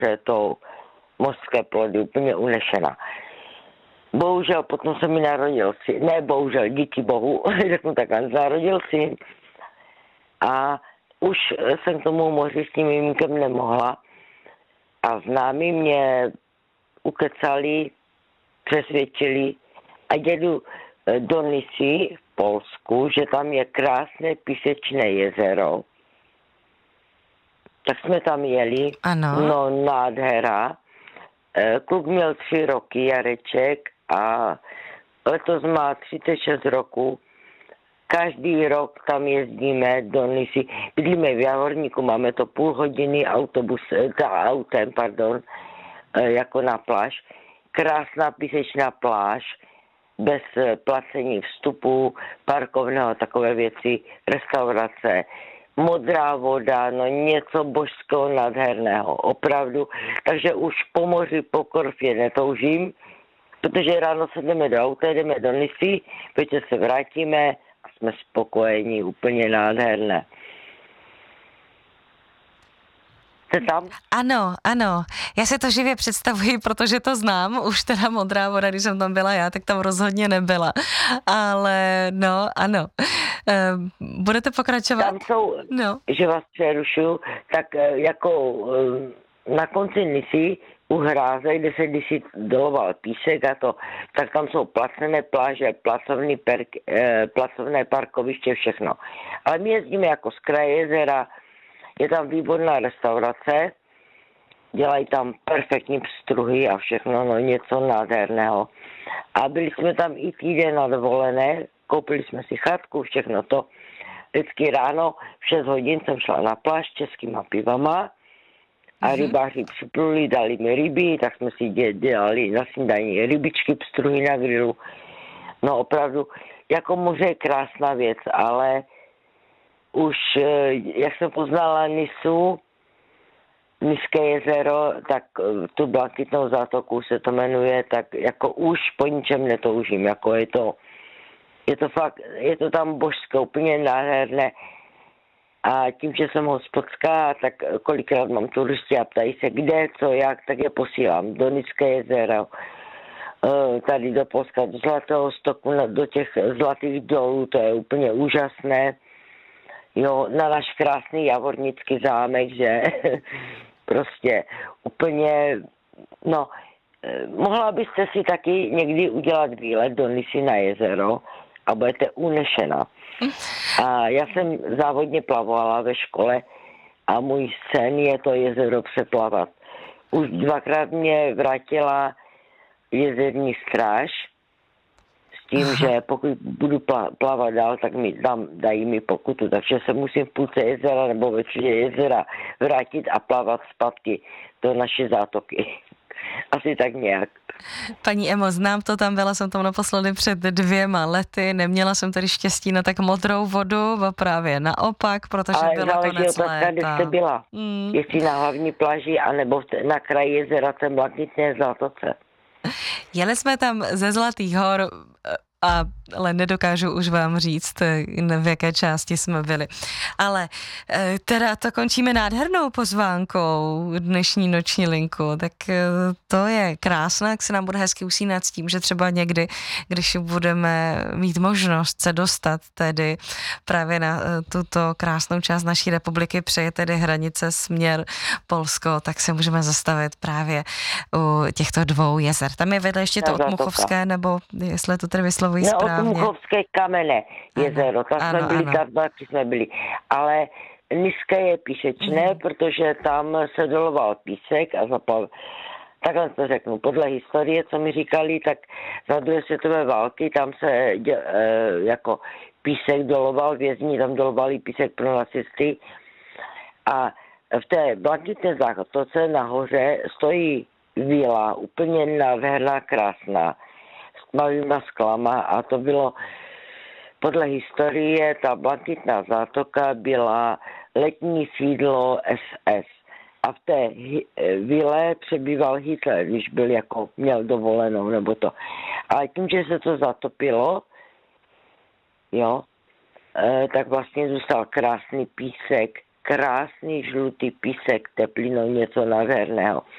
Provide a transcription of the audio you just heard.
že to mořské plody, úplně unešená. Bohužel potom se mi narodil syn, ne bohužel, díky bohu, řeknu tak, narodil syn a už jsem k tomu moři s tím mimínkem nemohla a známí mě ukecali, přesvědčili a jedu do Nisy v Polsku, že tam je krásné písečné jezero. Tak jsme tam jeli, Ano. no nádhera. Kluk měl 3 roky, Jareček, a letos má 36 roku. Každý rok tam jezdíme do Nisy. Bydlíme v Javorníku, máme to půl hodiny autem, jako na pláž. Krásná písečná pláž, bez placení vstupu, parkovného, takové věci, restaurace, modrá voda, no něco božského nádherného, opravdu. Takže už po moři, po Korfě netoužím, protože ráno se jdeme do auta, jdeme do Nisy, večer se vrátíme a jsme spokojení, úplně nádherné. Jste tam? Ano, ano. Já si to živě představuji, protože to znám. Už teda modrá voda, když jsem tam byla já, tak tam rozhodně nebyla. Ale no, ano. Budete pokračovat? Tam jsou, že vás přerušuju, tak jako na konci Nisy u hráze, kde se kdysi doloval písek a to, tak tam jsou placené pláže, placovné parkoviště, všechno. Ale my jezdíme jako z kraje jezera, je tam výborná restaurace, dělají tam perfektní pstruhy a všechno, no něco nádherného. A byli jsme tam i týden na dovolené, koupili jsme si chatku, všechno to. Vždycky ráno v 6 hodin jsem šla na pláž s českýma pivama a rybáři připluli, dali mi ryby, tak jsme si dělali na snídaní rybičky, pstruhy na grilu. No opravdu, jako moře je krásná věc, ale už, jak jsem poznala Nisu, Niské jezero, tak tu Blankytnou zátoku se to jmenuje, tak jako už po ničem netoužím, jako je to fakt, je to tam božské, úplně nádherné. A tím, že jsem hospodská, tak kolikrát mám turisty a ptají se, kde, co, jak, tak je posílám do Niské jezero, tady do Polska, do Zlatého Stoku, do těch zlatých dolů, to je úplně úžasné. Jo, na náš krásný Javornický zámek, že prostě úplně, no, mohla byste si taky někdy udělat výlet do Nisy na jezero a budete unešena. A já jsem závodně plavovala ve škole a můj sen je to jezero přeplavat. Už 2krát mě vrátila jezerní stráž s tím, že pokud budu plavat dál, tak dají mi pokutu. Takže se musím v půlce jezera nebo ve třetí jezera vrátit a plavat zpátky do naší zátoky. Asi tak nějak. Paní Emo, znám to, tam byla jsem tam naposledy před 2 lety, neměla jsem tady štěstí na tak modrou vodu, právě naopak, protože bylo konec léta. Kde jste byla, jestli na hlavní pláži, anebo na kraji jezera té Blankytné zátoce. Jeli jsme tam ze Zlatých hor, ale nedokážu už vám říct, v jaké části jsme byli. Ale teda to končíme nádhernou pozvánkou dnešní noční linku, tak to je krásné, jak se nám bude hezky usínat s tím, že třeba někdy, když budeme mít možnost se dostat tedy právě na tuto krásnou část naší republiky, přeje tedy hranice směr Polsko, tak se můžeme zastavit právě u těchto 2 jezer. Tam je vedle ještě to Otmuchovské, nebo jestli to tedy vyslovují správně. Otmuchovské Kamene jezero, tam jsme byli, tam jsme byli. Ale Niské je písečné, protože tam se doloval písek a zapal. Takhle to řeknu. Podle historie, co mi říkali, tak za 2. světové války tam se jako písek doloval, vězni tam dolovali písek pro nacisty. A v té Blankytné zátoce nahoře stojí vila, úplně nádherná, krásná, s tmavýma sklama a to bylo podle historie, ta Blankytná zátoka byla letní sídlo SS. A v té vile přebýval Hitler, když byl jako měl dovolenou nebo to. Ale tím, že se to zatopilo, jo, tak vlastně zůstal krásný písek, krásný žlutý písek, teplý, no něco nádherného.